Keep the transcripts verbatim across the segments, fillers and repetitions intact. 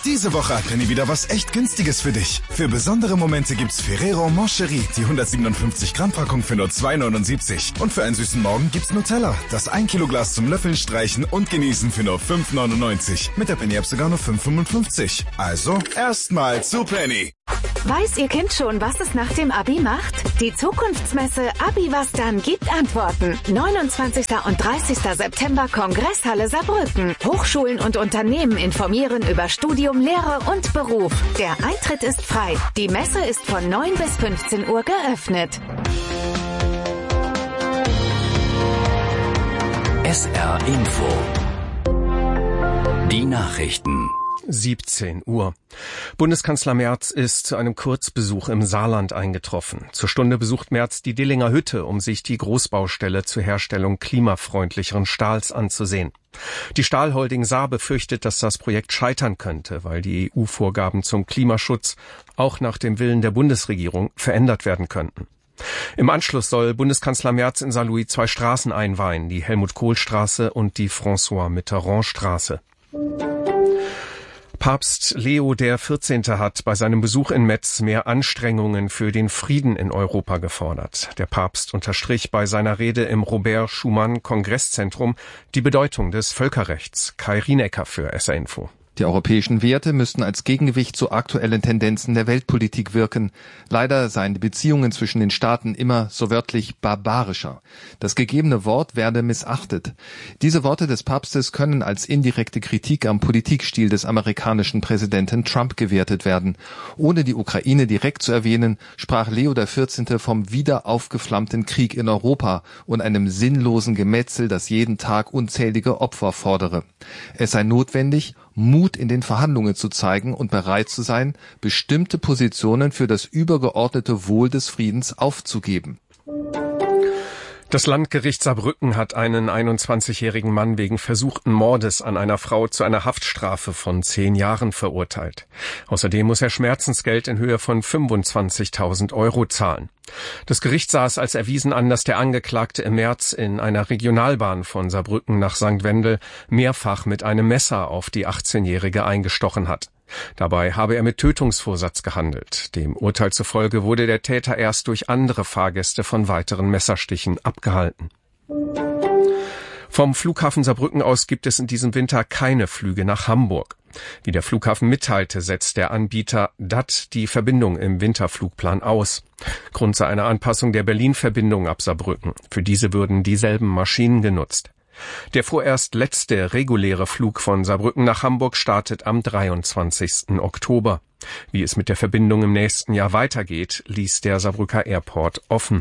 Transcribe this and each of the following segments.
Diese Woche hat Penny wieder was echt Günstiges für dich. Für besondere Momente gibt's Ferrero Moncherie, die hundertsiebenundfünfzig Gramm Packung für nur zwei neunundsiebzig. Und für einen süßen Morgen gibt's Nutella, das ein Kilo Glas zum Löffeln, Streichen und Genießen für nur fünf neunundneunzig. Mit der Penny-App sogar nur fünf fünfundfünfzig. Also erstmal zu Penny. Weiß Ihr Kind schon, was es nach dem Abi macht? Die Zukunftsmesse Abi was dann gibt Antworten. neunundzwanzigsten und dreißigsten September Kongresshalle Saarbrücken. Hochschulen und Unternehmen informieren über Studium, Lehre und Beruf. Der Eintritt ist frei. Die Messe ist von neun bis fünfzehn Uhr geöffnet. S R Info. Die Nachrichten. siebzehn Uhr. Bundeskanzler Merz ist zu einem Kurzbesuch im Saarland eingetroffen. Zur Stunde besucht Merz die Dillinger Hütte, um sich die Großbaustelle zur Herstellung klimafreundlicheren Stahls anzusehen. Die Stahlholding Saar befürchtet, dass das Projekt scheitern könnte, weil die E U-Vorgaben zum Klimaschutz auch nach dem Willen der Bundesregierung verändert werden könnten. Im Anschluss soll Bundeskanzler Merz in Saarlouis zwei Straßen einweihen, die Helmut-Kohl-Straße und die François-Mitterrand-Straße. Papst Leo der vierzehnte hat bei seinem Besuch in Metz mehr Anstrengungen für den Frieden in Europa gefordert. Der Papst unterstrich bei seiner Rede im Robert-Schumann-Kongresszentrum die Bedeutung des Völkerrechts. Kai Rienecker für S R Info. Die europäischen Werte müssten als Gegengewicht zu aktuellen Tendenzen der Weltpolitik wirken. Leider seien die Beziehungen zwischen den Staaten immer so wörtlich barbarischer. Das gegebene Wort werde missachtet. Diese Worte des Papstes können als indirekte Kritik am Politikstil des amerikanischen Präsidenten Trump gewertet werden. Ohne die Ukraine direkt zu erwähnen, sprach Leo der vierzehnte vom wieder aufgeflammten Krieg in Europa und einem sinnlosen Gemetzel, das jeden Tag unzählige Opfer fordere. Es sei notwendig, Mut in den Verhandlungen zu zeigen und bereit zu sein, bestimmte Positionen für das übergeordnete Wohl des Friedens aufzugeben. Das Landgericht Saarbrücken hat einen einundzwanzigjährigen Mann wegen versuchten Mordes an einer Frau zu einer Haftstrafe von zehn Jahren verurteilt. Außerdem muss er Schmerzensgeld in Höhe von fünfundzwanzigtausend Euro zahlen. Das Gericht sah es als erwiesen an, dass der Angeklagte im März in einer Regionalbahn von Saarbrücken nach Sankt Wendel mehrfach mit einem Messer auf die achtzehnjährige eingestochen hat. Dabei habe er mit Tötungsvorsatz gehandelt. Dem Urteil zufolge wurde der Täter erst durch andere Fahrgäste von weiteren Messerstichen abgehalten. Vom Flughafen Saarbrücken aus gibt es in diesem Winter keine Flüge nach Hamburg. Wie der Flughafen mitteilte, setzt der Anbieter D A T die Verbindung im Winterflugplan aus. Grund sei eine Anpassung der Berlin-Verbindung ab Saarbrücken. Für diese würden dieselben Maschinen genutzt. Der vorerst letzte reguläre Flug von Saarbrücken nach Hamburg startet am dreiundzwanzigsten Oktober. Wie es mit der Verbindung im nächsten Jahr weitergeht, ließ der Saarbrücker Airport offen.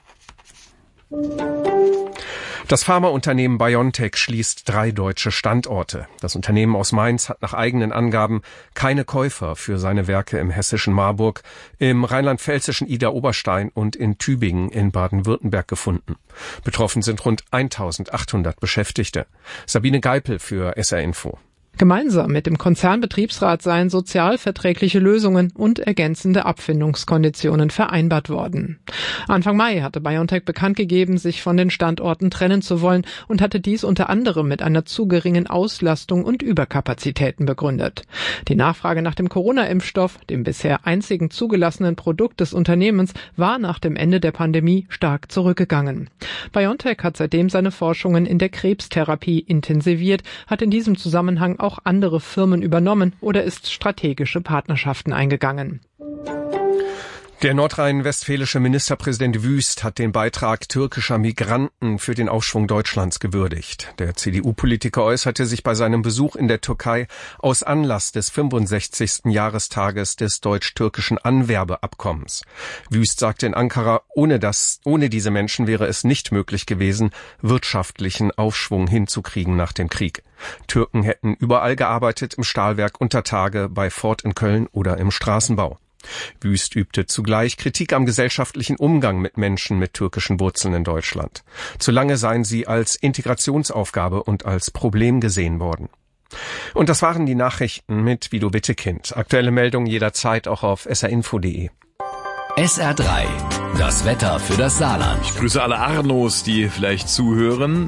Das Pharmaunternehmen BioNTech schließt drei deutsche Standorte. Das Unternehmen aus Mainz hat nach eigenen Angaben keine Käufer für seine Werke im hessischen Marburg, im rheinland-pfälzischen Idar-Oberstein und in Tübingen in Baden-Württemberg gefunden. Betroffen sind rund eintausendachthundert Beschäftigte. Sabine Geipel für S R Info. Gemeinsam mit dem Konzernbetriebsrat seien sozialverträgliche Lösungen und ergänzende Abfindungskonditionen vereinbart worden. Anfang Mai hatte BioNTech bekannt gegeben, sich von den Standorten trennen zu wollen und hatte dies unter anderem mit einer zu geringen Auslastung und Überkapazitäten begründet. Die Nachfrage nach dem Corona-Impfstoff, dem bisher einzigen zugelassenen Produkt des Unternehmens, war nach dem Ende der Pandemie stark zurückgegangen. BioNTech hat seitdem seine Forschungen in der Krebstherapie intensiviert, hat in diesem Zusammenhang auch andere Firmen übernommen oder ist strategische Partnerschaften eingegangen. Der nordrhein-westfälische Ministerpräsident Wüst hat den Beitrag türkischer Migranten für den Aufschwung Deutschlands gewürdigt. Der C D U-Politiker äußerte sich bei seinem Besuch in der Türkei aus Anlass des fünfundsechzigsten Jahrestages des deutsch-türkischen Anwerbeabkommens. Wüst sagte in Ankara, ohne das, ohne diese Menschen wäre es nicht möglich gewesen, wirtschaftlichen Aufschwung hinzukriegen nach dem Krieg. Türken hätten überall gearbeitet, im Stahlwerk unter Tage, bei Ford in Köln oder im Straßenbau. Wüst übte zugleich Kritik am gesellschaftlichen Umgang mit Menschen mit türkischen Wurzeln in Deutschland. Zu lange seien sie als Integrationsaufgabe und als Problem gesehen worden. Und das waren die Nachrichten mit Guido Wittekind. Aktuelle Meldungen jederzeit auch auf s r info punkt d e. S R drei, das Wetter für das Saarland. Ich grüße alle Arnos, die vielleicht zuhören.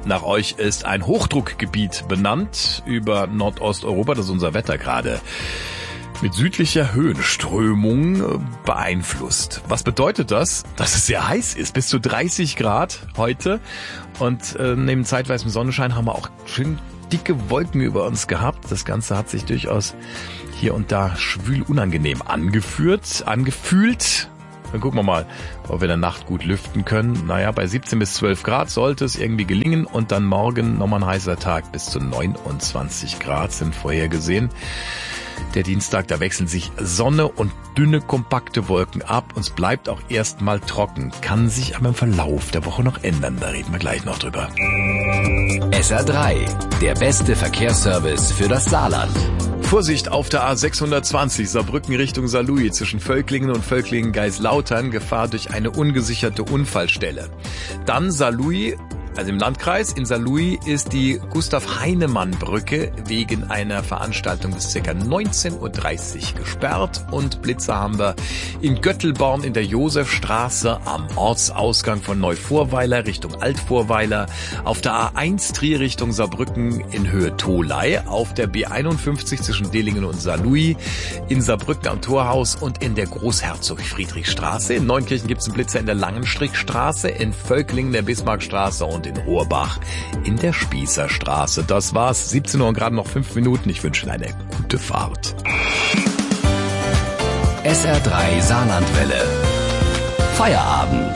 nach euch ist ein Hochdruckgebiet benannt über Nordosteuropa. Das ist unser Wetter gerade mit südlicher Höhenströmung beeinflusst. Was bedeutet das? Dass es sehr heiß ist, bis zu dreißig Grad heute. Und äh, neben zeitweisem Sonnenschein haben wir auch schön dicke Wolken über uns gehabt. Das Ganze hat sich durchaus hier und da schwül unangenehm angeführt, angefühlt. Dann gucken wir mal, ob wir in der Nacht gut lüften können. Naja, bei siebzehn bis zwölf Grad sollte es irgendwie gelingen. Und dann morgen nochmal ein heißer Tag. Bis zu neunundzwanzig Grad sind vorhergesehen. Der Dienstag, da wechseln sich Sonne und dünne, kompakte Wolken ab. Und es bleibt auch erstmal trocken. Kann sich aber im Verlauf der Woche noch ändern. Da reden wir gleich noch drüber. S R drei, der beste Verkehrsservice für das Saarland. Vorsicht auf der A sechshundertzwanzig, Saarbrücken Richtung Saarlouis, zwischen Völklingen und Völklingen-Geislautern, Gefahr durch eine ungesicherte Unfallstelle. Dann Saarlouis, also im Landkreis, in Saarlouis ist die Gustav-Heinemann-Brücke wegen einer Veranstaltung bis ca. neunzehn Uhr dreißig gesperrt. Und Blitzer haben wir in Göttelborn in der Josefstraße am Ortsausgang von Neuvorweiler Richtung Altvorweiler, auf der A eins Trier Richtung Saarbrücken in Höhe Tholey, auf der B einundfünfzig zwischen Delingen und Saarlouis, in Saarbrücken am Torhaus und in der Großherzog-Friedrich-Straße. In Neunkirchen gibt es einen Blitzer in der Langenstrichstraße, in Völklingen der Bismarckstraße und in Horbach in der Spießerstraße. Das war's. siebzehn Uhr und gerade noch fünf Minuten. Ich wünsche Ihnen eine gute Fahrt. S R drei Saarlandwelle. Feierabend.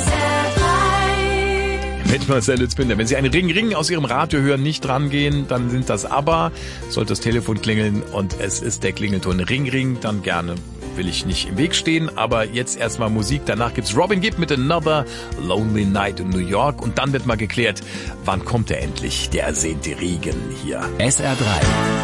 Mit Marcel Lützbinder. Wenn Sie einen Ring Ring aus Ihrem Radio hören, nicht rangehen, dann sind das aber. Sollte das Telefon klingeln und es ist der Klingelton Ring Ring, dann gerne. Will ich nicht im Weg stehen, aber jetzt erstmal Musik. Danach gibt's Robin Gibb mit Another Lonely Night in New York und dann wird mal geklärt, wann kommt er endlich, der ersehnte Regen hier. S R drei.